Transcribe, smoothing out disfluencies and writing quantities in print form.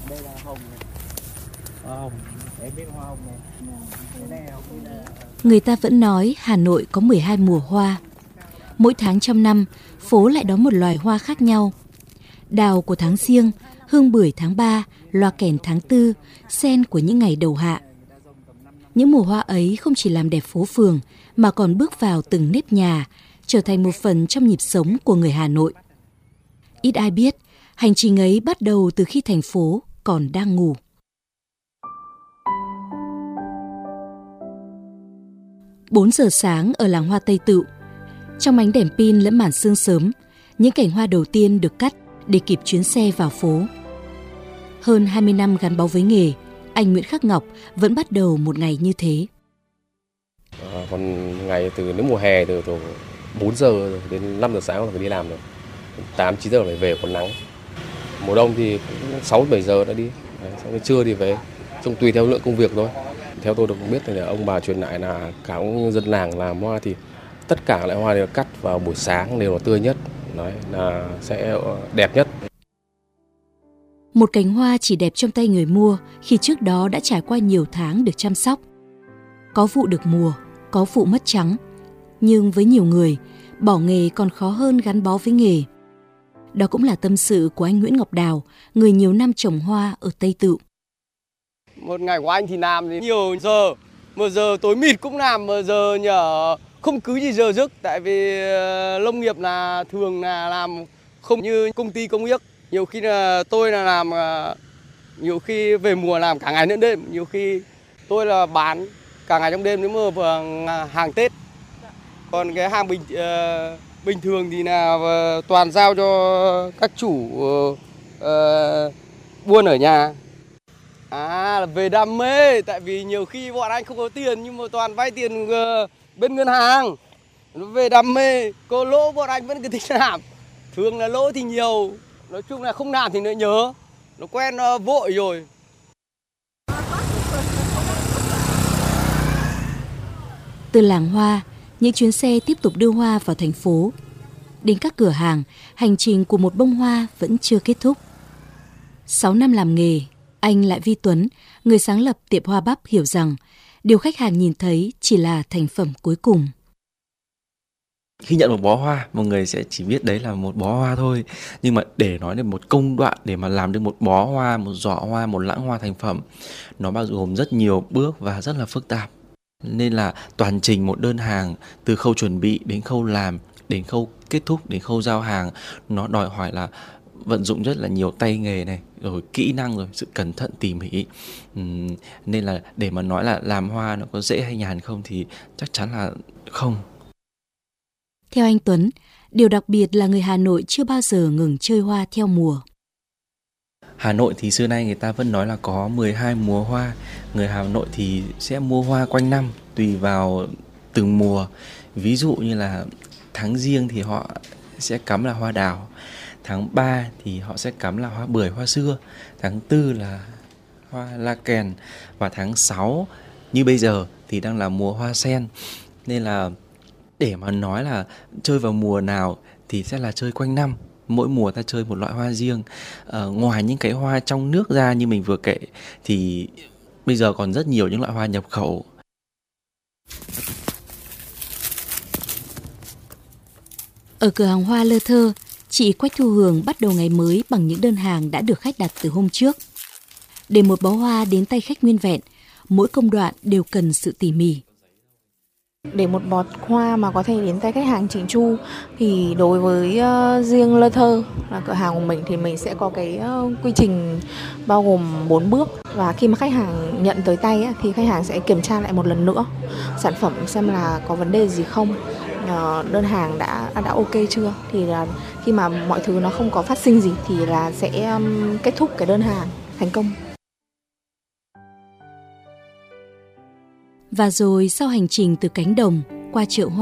Đây là hồng này. Hoa hồng, em biết hoa hồng này. Cái này hồng như là... Người ta vẫn nói Hà Nội có 12 mùa hoa. Mỗi tháng trong năm, phố lại đón một loài hoa khác nhau. Đào của tháng Giêng, hương bưởi tháng 3, loa kèn tháng 4, sen của những ngày đầu hạ. Những mùa hoa ấy không chỉ làm đẹp phố phường mà còn bước vào từng nếp nhà, trở thành một phần trong nhịp sống của người Hà Nội. Ít ai biết, hành trình ấy bắt đầu từ khi thành phố còn đang ngủ. Bốn giờ sáng ở làng hoa Tây Tựu, trong ánh đèn pin lẫn màn sương sớm, những cành hoa đầu tiên được cắt để kịp chuyến xe vào phố. Hơn 20 năm gắn bó với nghề, anh Nguyễn Khắc Ngọc vẫn bắt đầu một ngày như thế. Còn ngày nếu mùa hè từ 4 giờ đến 5 giờ sáng là phải đi làm rồi. 8-9 giờ lại về còn nắng. Mùa đông thì 6-7 giờ đã đi. Xong đến trưa thì về. Trông tùy theo lượng công việc thôi. Theo tôi được biết thì là ông bà truyền lại là cả dân làng làm hoa thì tất cả loại hoa đều cắt vào buổi sáng đều là tươi nhất. Đấy là sẽ đẹp nhất. Một cành hoa chỉ đẹp trong tay người mua khi trước đó đã trải qua nhiều tháng được chăm sóc. Có vụ được mùa, có vụ mất trắng. Nhưng với nhiều người, bỏ nghề còn khó hơn gắn bó với nghề. Đó cũng là tâm sự của anh Nguyễn Ngọc Đào, người nhiều năm trồng hoa ở Tây Tựu. Một ngày của anh thì làm thì nhiều giờ, một giờ tối mịt cũng làm, một giờ nhờ không cứ gì giờ giấc. Tại vì nông nghiệp là thường là làm không như công ty công nghiệp. Nhiều khi là tôi là làm, nhiều khi về mùa làm cả ngày lẫn đêm. Nhiều khi tôi là bán cả ngày trong đêm nếu mà hàng Tết. Còn cái hàng bình thường thì là toàn giao cho các chủ buôn ở nhà. Là về đam mê, tại vì nhiều khi bọn anh không có tiền nhưng mà toàn vay tiền bên ngân hàng. Nó về đam mê, có lỗ bọn anh vẫn cứ thích làm. Thường là lỗ thì nhiều, nói chung là không làm thì nó nhớ, nó quen nó vội rồi. Từ làng hoa, những chuyến xe tiếp tục đưa hoa vào thành phố. Đến các cửa hàng, hành trình của một bông hoa vẫn chưa kết thúc. 6 năm làm nghề, anh Lại Vi Tuấn, người sáng lập tiệm hoa bắp hiểu rằng điều khách hàng nhìn thấy chỉ là thành phẩm cuối cùng. Khi nhận một bó hoa, mọi người sẽ chỉ biết đấy là một bó hoa thôi. Nhưng mà để nói đến một công đoạn để mà làm được một bó hoa, một giỏ hoa, một lẵng hoa thành phẩm, nó bao gồm rất nhiều bước và rất là phức tạp. Nên là toàn trình một đơn hàng từ khâu chuẩn bị đến khâu làm, đến khâu kết thúc, đến khâu giao hàng, nó đòi hỏi là vận dụng rất là nhiều tay nghề này, rồi kỹ năng, rồi sự cẩn thận tỉ mỉ. Nên là để mà nói là làm hoa nó có dễ hay nhàn không thì chắc chắn là không. Theo anh Tuấn, điều đặc biệt là người Hà Nội chưa bao giờ ngừng chơi hoa theo mùa. Hà Nội thì xưa nay người ta vẫn nói là có 12 mùa hoa. Người Hà Nội thì sẽ mua hoa quanh năm tùy vào từng mùa. Ví dụ như là tháng Giêng thì họ sẽ cắm là hoa đào. Tháng 3 thì họ sẽ cắm là hoa bưởi, hoa sưa. Tháng 4 là hoa la kèn. Và tháng 6 như bây giờ thì đang là mùa hoa sen. Nên là để mà nói là chơi vào mùa nào thì sẽ là chơi quanh năm. Mỗi mùa ta chơi một loại hoa riêng. Ngoài những cái hoa trong nước ra như mình vừa kể thì bây giờ còn rất nhiều những loại hoa nhập khẩu. Ở cửa hàng hoa Lơ Thơ, chị Quách Thu Hường bắt đầu ngày mới bằng những đơn hàng đã được khách đặt từ hôm trước. Để một bó hoa đến tay khách nguyên vẹn, mỗi công đoạn đều cần sự tỉ mỉ. Để một bó hoa mà có thể đến tay khách hàng chỉnh chu thì đối với riêng Lơ Thơ là cửa hàng của mình thì mình sẽ có cái quy trình bao gồm 4 bước. Và khi mà khách hàng nhận tới tay thì khách hàng sẽ kiểm tra lại một lần nữa sản phẩm xem là có vấn đề gì không, đơn hàng đã ok chưa. Thì là khi mà mọi thứ nó không có phát sinh gì thì là sẽ kết thúc cái đơn hàng thành công. Và rồi sau hành trình từ cánh đồng qua chợ hoa,